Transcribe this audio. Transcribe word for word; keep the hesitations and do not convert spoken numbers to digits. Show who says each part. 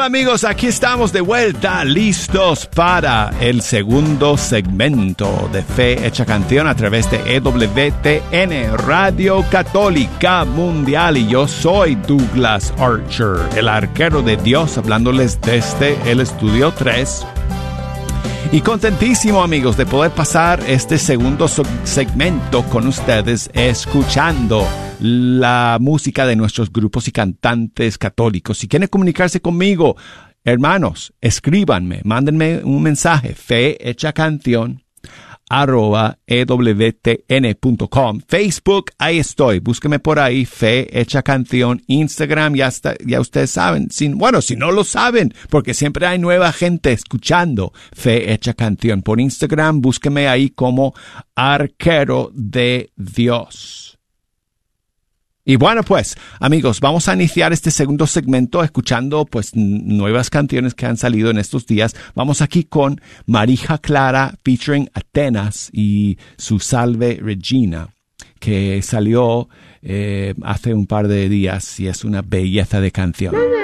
Speaker 1: Hola amigos, aquí estamos de vuelta, listos para el segundo segmento de Fe Hecha Canción a través de E W T N, Radio Católica Mundial. Y yo soy Douglas Archer, el arquero de Dios, hablándoles desde el Estudio tres. Y contentísimo, amigos, de poder pasar este segundo segmento con ustedes, escuchando la música de nuestros grupos y cantantes católicos. Si quieren comunicarse conmigo, hermanos, escríbanme, mándenme un mensaje, fe hecha canción arroba e w t n punto com. Facebook, ahí estoy, búsqueme por ahí, Fe Hecha Canción. Instagram, ya está, ya ustedes saben, si, bueno, si no lo saben, porque siempre hay nueva gente escuchando Fe Hecha Canción. Por Instagram, búsqueme ahí como Arquero de Dios. Y bueno, pues, amigos, vamos a iniciar este segundo segmento escuchando, pues, nuevas canciones que han salido en estos días. Vamos aquí con Marija Clara featuring Atenas y su Salve Regina, que salió eh, hace un par de días y es una belleza de canción.